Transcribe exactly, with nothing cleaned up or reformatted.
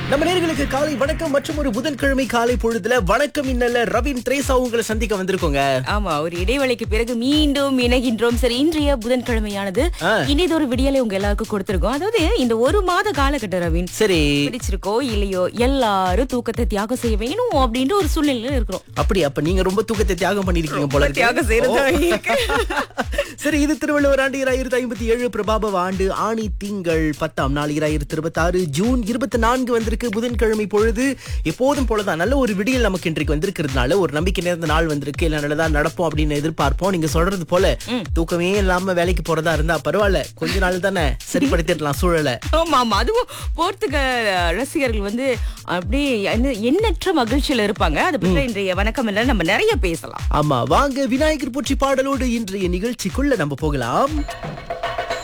நம்ம நேயர்களுக்கு காலை வணக்கம் மற்றும் ஒரு புதன்கிழமை காலை பொழுதுல வணக்கம் இன்னல்ல ரவின் திரேசா உங்களை சந்திக்க வந்திருக்கோங்க. ஆமா, ஒரு இடைவெளிக்கு பிறகு மீண்டும் இணைகின்றோம். சரி, இன்றைய புதன்கிழமையானது ஆ. இனிதொரு விடியலை உங்க எல்லாருக்கும் கொடுத்திருக்கோம். அதாவது இந்த ஒரு மாத காலகட்டம் ரவின் சரி, பிடிச்சிருக்கோ இல்லையோ எல்லாரும் தூக்கத்தை தியாகம் செய்ய வேணும் அப்படின்ற ஒரு சூழ்நிலையில இருக்கிறோம். அப்படி அப்ப நீங்க ரொம்ப தூக்கத்தை தியாகம் பண்ணிருக்கீங்க போல இருக்கு. தியாகம் செய்யறதா இருக்கு. சரி, இது திருவள்ளுவர் ஆண்டு இராயிரத்தி ஐம்பத்தி ஏழு பிரபாப ஆண்டு ஆணி திங்கள் பத்தாம் நாள் இராயிரத்தி இருபத்தி ஆறு ஜூன் இருபத்தி நான்கு வந்திருக்கு புதன்கிழமை பொழுது. எப்போதும் போலதான் நல்ல ஒரு விடியல் நமக்கு இன்றைக்கு வந்திருக்கிறதுனால ஒரு நம்பிக்கை நேர்ந்த நாள் வந்திருக்கு. இல்ல நல்லதா நடப்போம் அப்படின்னு எதிர்பார்ப்போம். நீங்க சொல்றது போல தூக்கமே இல்லாம வேலைக்கு போறதா இருந்தா பரவாயில்ல, கொஞ்ச நாள் தானே சரிப்படுத்திடலாம் சூழலை. ஆமா ஆமா, அதுவும் போர்த்துகல் ரசிகர்கள் வந்து அப்படியே என்ன- எண்ணற்ற மகிழ்ச்சியில இருப்பாங்க. அதை பற்றி இன்றைய வணக்கம் எல்லாம் நம்ம நிறைய பேசலாம். ஆமா, வாங்க விநாயகர் போற்றி பாடலோடு இன்றைய நிகழ்ச்சிக்குள்ள நம்ம போகலாம்.